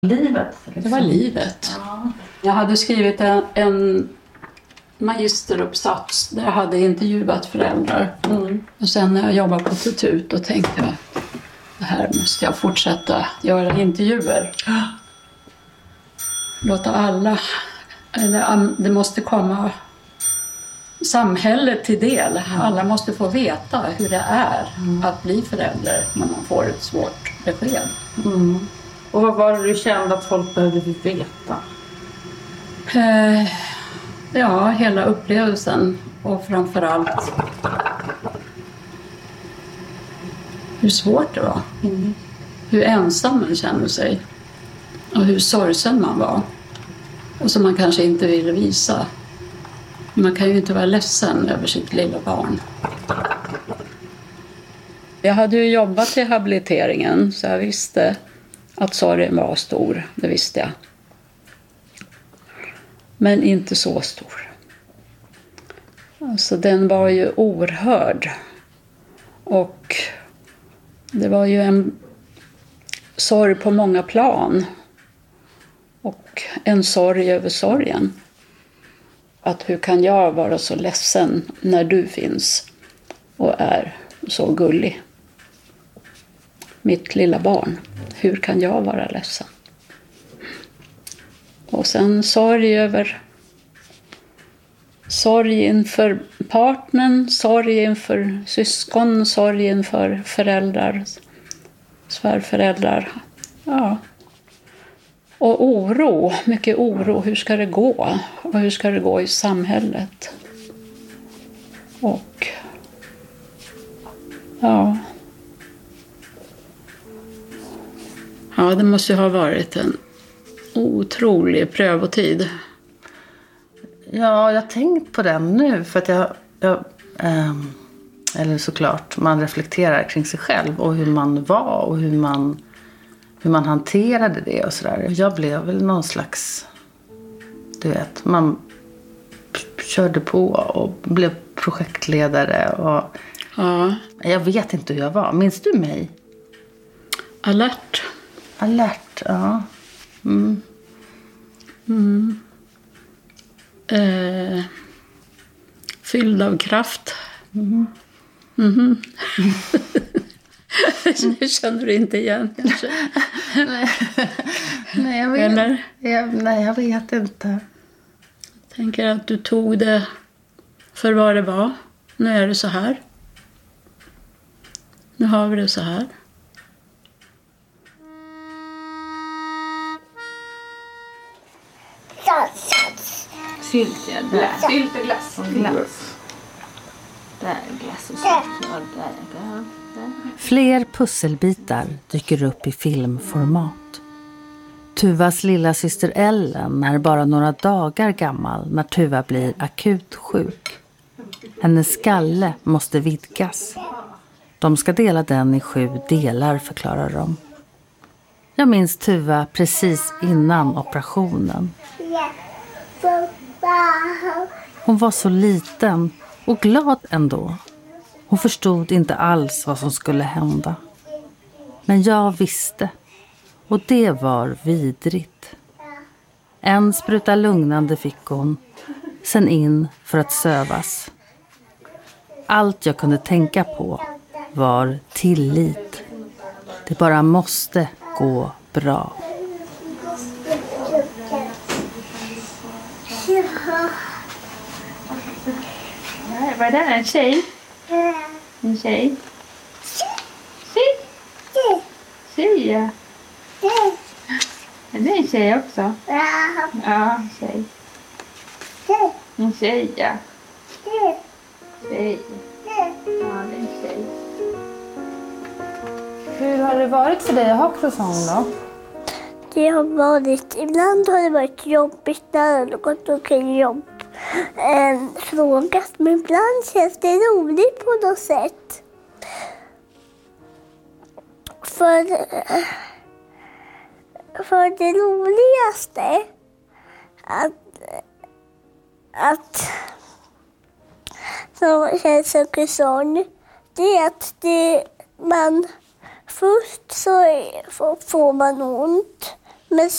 Livet. Liksom. Det var livet. Ja. Jag hade skrivit en magisteruppsats där jag hade intervjuat föräldrar. Och sen när jag jobbade på Tutut då tänkte jag det här måste jag fortsätta göra intervjuer. Låta alla, eller det måste komma samhället till del. Alla måste få veta hur det är att bli förälder när man får ett svårt besked. Och vad var det du kände att folk behövde veta? Ja, hela upplevelsen och framförallt hur svårt det var. Hur ensam man kände sig och hur sorgsen man var. Och som man kanske inte ville visa. Man kan ju inte vara ledsen över sitt lilla barn. Jag hade ju jobbat i habiliteringen så jag visste att sorgen var stor, det visste jag. Men inte så stor. Alltså den var ju oerhörd. Och det var ju en sorg på många plan. Och en sorg över sorgen. Att hur kan jag vara så ledsen när du finns och är så gullig? Mitt lilla barn. Hur kan jag vara ledsen? Och sen sorg inför partnern, sorg inför syskon, sorg inför föräldrar, svärföräldrar. Ja. Och oro, mycket oro. Hur ska det gå? Och hur ska det gå i samhället? Och ja. Ja, det måste ju ha varit en otrolig prövotid. Ja, jag har tänkt på den nu för att eller såklart, man reflekterar kring sig själv och hur man var och hur man hanterade det och sådär. Jag blev väl någon slags, du vet, man körde på och blev projektledare och Ja. jag vet inte hur jag var. Minns du mig? Alert, ja. Fylld av kraft. Nu känner du inte igen kanske? Nej, jag vet. Eller? Nej, jag vet inte. Tänker att du tog det för vad det var. Nu är det så här. Nu har vi det så här. Sylt och glass. Där är glass och sylt. Där. Fler pusselbitar dyker upp i filmformat. Tuvas lilla syster Ellen är bara några dagar gammal när Tuva blir akut sjuk. Hennes skalle måste vidgas. De ska dela den i 7 delar, förklarar de. Jag minns Tuva precis innan operationen. Hon var så liten och glad ändå. Hon förstod inte alls vad som skulle hända. Men jag visste. Och det var vidrigt. En spruta lugnande fick hon. Sen in för att sövas. Allt jag kunde tänka på var tillit. Det bara måste gå bra. Vad är det? En tjej? En tjej? Tjej, ja. Är det en tjej också? Ja, en tjej. En tjej, ja. Tjej. Ja, det är en tjej. Hur har det varit för dig att ha croissant då? Det har varit, ibland har det varit jobbigt när det har gått okej jobb. Frågat, men ibland känns det roligt på något sätt. För det roligaste att som känns som croissant, det är att man först så får man ont. Men